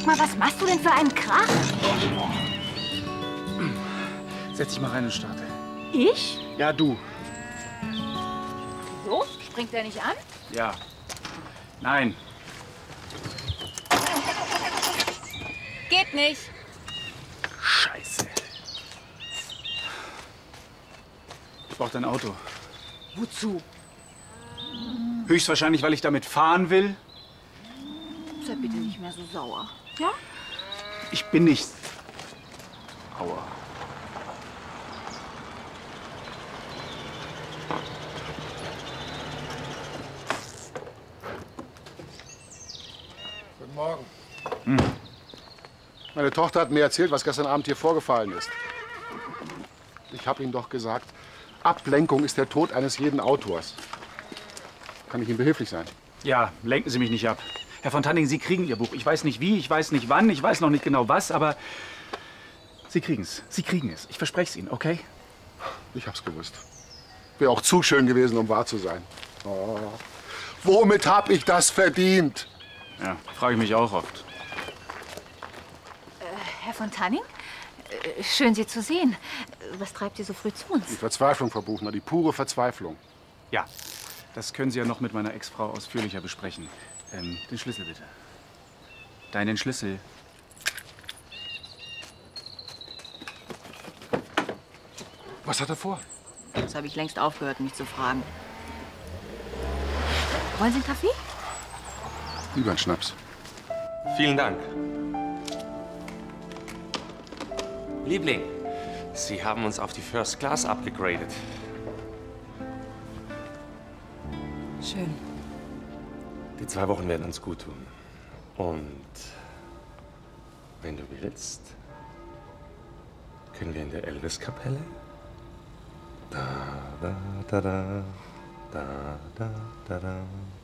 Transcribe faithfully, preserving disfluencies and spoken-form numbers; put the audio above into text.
Sag mal, was machst du denn für einen Krach? Setz dich mal rein und starte. Ich? Ja, du. So? Springt der nicht an? Ja. Nein. Geht nicht. Scheiße. Ich brauche dein Auto. Wozu? Höchstwahrscheinlich, weil ich damit fahren will. Sei bitte nicht mehr so sauer. Ja? Ich bin nicht... Aua. Guten Morgen. Hm. Meine Tochter hat mir erzählt, was gestern Abend hier vorgefallen ist. Ich habe Ihnen doch gesagt, Ablenkung ist der Tod eines jeden Autors. Kann ich Ihnen behilflich sein? Ja, lenken Sie mich nicht ab. Herr von Tanning, Sie kriegen Ihr Buch. Ich weiß nicht wie, ich weiß nicht wann, ich weiß noch nicht genau was, aber Sie kriegen es. Sie kriegen es. Ich verspreche es Ihnen, okay? Ich hab's gewusst. Wäre auch zu schön gewesen, um wahr zu sein. Oh. Womit habe ich das verdient? Ja, frage ich mich auch oft. Äh, Herr von Tanning? Äh, schön, Sie zu sehen. Was treibt Sie so früh zu uns? Die Verzweiflung, Frau Buchner, die pure Verzweiflung. Ja, das können Sie ja noch mit meiner Ex-Frau ausführlicher besprechen. Ähm, den Schlüssel bitte. Deinen Schlüssel. Was hat er vor? Das habe ich längst aufgehört, mich zu fragen. Wollen Sie einen Kaffee? Lieber einen Schnaps. Vielen Dank. Liebling, Sie haben uns auf die First Class abgegradet. Schön. Die zwei Wochen werden uns gut tun. Und wenn du willst, können wir in der Elvis-Kapelle? Da, da, da, da, da, da, da, da.